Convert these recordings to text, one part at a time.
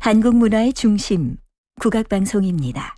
한국 문화의 중심, 국악방송입니다.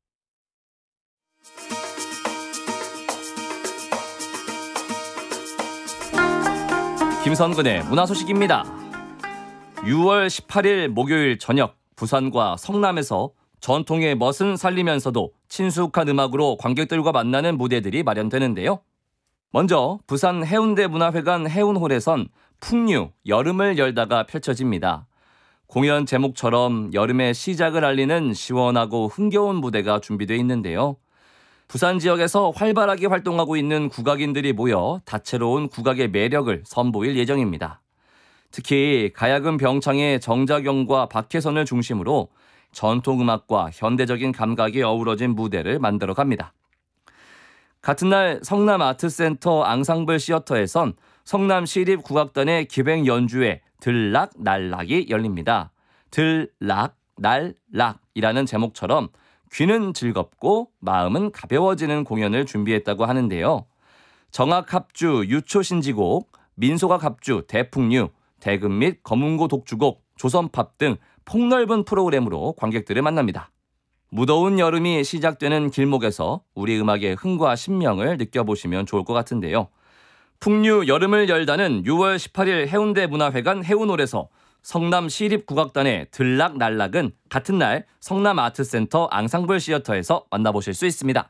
김선근의 문화소식입니다. 6월 18일 목요일 저녁 부산과 성남에서 전통의 멋은 살리면서도 친숙한 음악으로 관객들과 만나는 무대들이 마련되는데요. 먼저 부산 해운대문화회관 해운홀에선 풍류, 여름을 열다가 펼쳐집니다. 공연 제목처럼 여름의 시작을 알리는 시원하고 흥겨운 무대가 준비되어 있는데요. 부산 지역에서 활발하게 활동하고 있는 국악인들이 모여 다채로운 국악의 매력을 선보일 예정입니다. 특히 가야금 병창의 정자경과 박혜선을 중심으로 전통음악과 현대적인 감각이 어우러진 무대를 만들어 갑니다. 같은 날 성남 아트센터 앙상블 시어터에선 성남시립국악단의 기획 연주회 들락 날락이 열립니다. 들락 날락이라는 제목처럼 귀는 즐겁고 마음은 가벼워지는 공연을 준비했다고 하는데요. 정악합주 유초신지곡, 민속악합주 대풍류, 대금 및 검은고 독주곡, 조선팝 등 폭넓은 프로그램으로 관객들을 만납니다. 무더운 여름이 시작되는 길목에서 우리 음악의 흥과 신명을 느껴보시면 좋을 것 같은데요. 풍류 여름을 열다는 6월 18일 해운대문화회관 해운홀에서 성남시립국악단의 들락날락은 같은 날 성남아트센터 앙상블 시어터에서 만나보실 수 있습니다.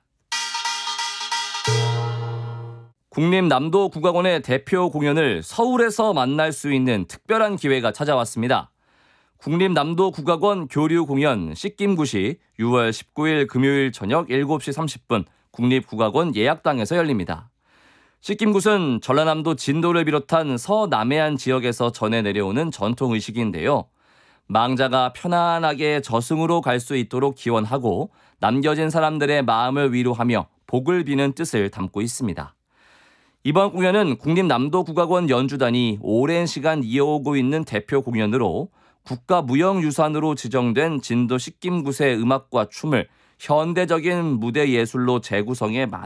국립남도국악원의 대표 공연을 서울에서 만날 수 있는 특별한 기회가 찾아왔습니다. 국립남도국악원 교류 공연 씻김굿이 6월 19일 금요일 저녁 7시 30분 국립국악원 예약당에서 열립니다. 씻김굿은 전라남도 진도를 비롯한 서남해안 지역에서 전해 내려오는 전통의식인데요. 망자가 편안하게 저승으로 갈 수 있도록 기원하고 남겨진 사람들의 마음을 위로하며 복을 비는 뜻을 담고 있습니다. 이번 공연은 국립남도국악원 연주단이 오랜 시간 이어오고 있는 대표 공연으로 국가무형유산으로 지정된 진도 씻김굿의 음악과 춤을 현대적인 무대 예술로 재구성해